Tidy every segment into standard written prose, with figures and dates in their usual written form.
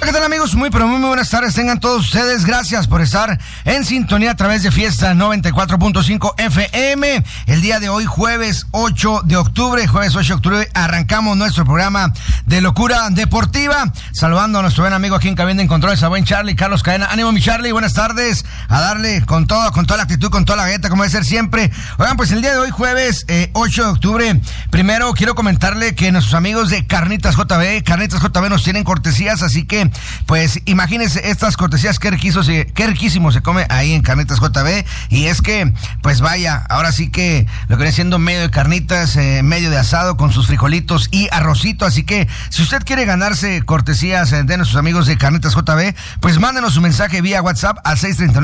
Hola, ¿qué tal, amigos? Muy buenas tardes. Tengan todos ustedes. Gracias por estar en sintonía a través de Fiesta 94.5 FM. El día de hoy, jueves 8 de octubre, arrancamos nuestro programa de Locura Deportiva. Saludando a nuestro buen amigo aquí en cabina en controles, a buen Charlie, Carlos Cadena. Ánimo, mi Charlie, buenas tardes. A darle con toda la actitud, con toda la galleta, como debe ser siempre. Oigan, pues el día de hoy, jueves 8 de octubre, primero quiero comentarle que nuestros amigos de Carnitas JB nos tienen cortesías, así que pues imagínense estas cortesías, qué riquísimo se come ahí en Carnitas JB. Y es que, pues vaya, ahora sí que lo que viene siendo medio de carnitas, medio de asado con sus frijolitos y arrocito. Así que si usted quiere ganarse cortesías de nuestros amigos de Carnitas JB, pues mándenos su mensaje vía WhatsApp al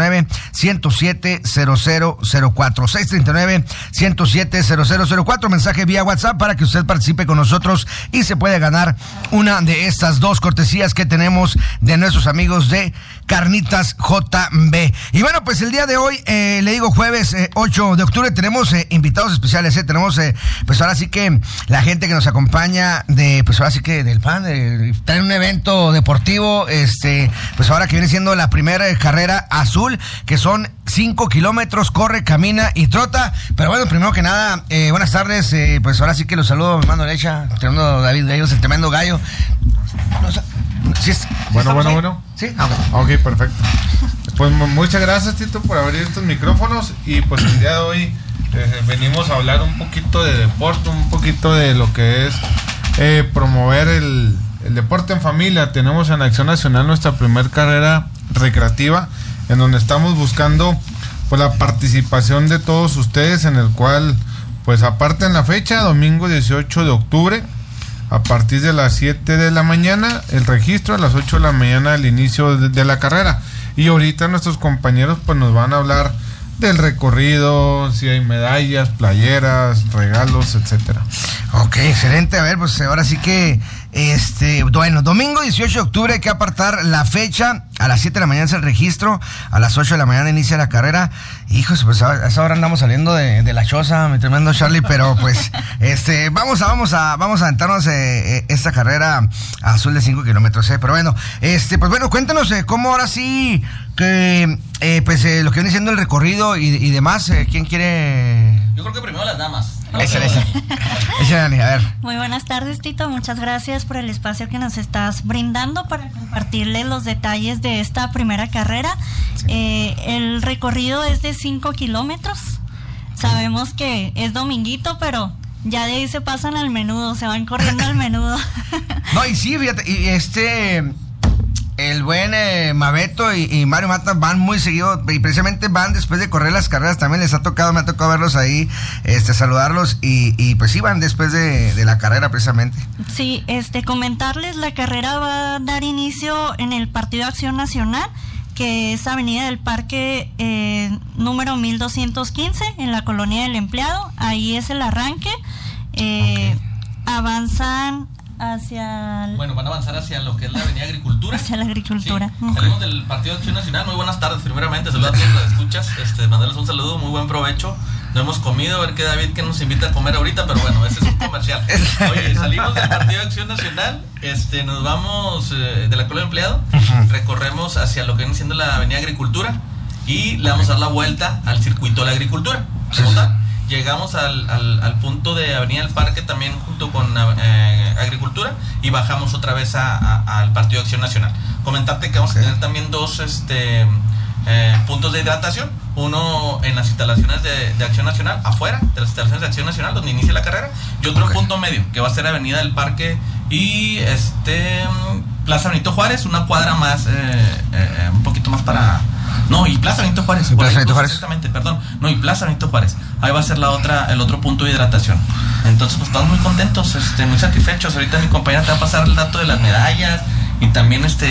639-107-0004 639-107-0004, mensaje vía WhatsApp para que usted participe con nosotros y se puede ganar una de estas dos cortesías que tenemos de nuestros amigos de Carnitas JB. Y bueno, pues el día de hoy, le digo jueves 8 de octubre, tenemos invitados especiales, tenemos pues ahora sí que la gente que nos acompaña pues ahora sí que del PAN, traen un evento deportivo, pues ahora que viene siendo la primera carrera azul, que son 5 kilómetros, corre, camina y trota. Pero bueno, primero que nada, buenas tardes, pues ahora sí que los saludo, mi mano derecha, tremendo David Gallos, el tremendo gallo. Bueno. ¿Sí? Ok, perfecto. Pues muchas gracias, Tito, por abrir estos micrófonos. Y pues el día de hoy venimos a hablar un poquito de deporte, un poquito de lo que es promover el deporte en familia. Tenemos en Acción Nacional nuestra primer carrera recreativa, en donde estamos buscando pues la participación de todos ustedes, en el cual pues aparten la fecha, domingo 18 de octubre, a partir de las 7 de la mañana, el registro, a las 8 de la mañana el inicio de la carrera. Y ahorita nuestros compañeros pues nos van a hablar del recorrido, si hay medallas, playeras, regalos, etcétera. Ok, excelente. A ver, pues ahora sí que bueno, domingo 18 de octubre hay que apartar la fecha. A las 7 de la mañana es el registro, a las 8 de la mañana inicia la carrera. Hijos, pues a esa hora andamos saliendo de la choza, mi tremendo Charlie, pero pues vamos a aventarnos esta carrera azul de 5 kilómetros, pero bueno, pues bueno, cuéntanos cómo ahora sí que lo que viene siendo el recorrido y demás. ¿Quién quiere? Yo creo que primero las damas. Esa, Dani, a ver. Muy buenas tardes, Tito. Muchas gracias por el espacio que nos estás brindando para compartirle los detalles de esta primera carrera. Sí. El recorrido es de 5 kilómetros. Sabemos que es dominguito, pero ya de ahí se pasan al menudo, se van corriendo al menudo. No, y sí, fíjate, y el buen Mabeto y Mario Mata van muy seguido, y precisamente van después de correr las carreras. También me ha tocado verlos ahí, saludarlos, y pues sí, van después de la carrera precisamente. Sí, comentarles, la carrera va a dar inicio en el Partido Acción Nacional, que es Avenida del Parque número 1215, en la Colonia del Empleado. Ahí es el arranque. Avanzan van a avanzar hacia lo que es la Avenida Agricultura. Hacia la Agricultura. Sí. Salimos del Partido Acción Nacional. Muy buenas tardes, primeramente, saludos a todos los escuchas, mandarles un saludo, muy buen provecho. No hemos comido, a ver qué David que nos invita a comer ahorita, pero bueno, ese es un comercial. Oye, salimos del Partido Acción Nacional, nos vamos de la Colonia Empleado, recorremos hacia lo que viene siendo la Avenida Agricultura y le vamos a dar la vuelta al circuito de la agricultura. Llegamos al punto de Avenida del Parque también junto con Agricultura y bajamos otra vez al Partido Acción Nacional. Comentarte que vamos a tener también dos puntos de hidratación, uno en las instalaciones de Acción Nacional, afuera de las instalaciones de Acción Nacional donde inicia la carrera, y otro punto medio que va a ser Avenida del Parque y Plaza Benito Juárez, una cuadra más, un poquito más para... No, y Plaza Benito Juárez. Exactamente, perdón. No, y Plaza Benito Juárez. Ahí va a ser el otro punto de hidratación. Entonces, pues estamos muy contentos, muy satisfechos. Ahorita mi compañera te va a pasar el dato de las medallas y también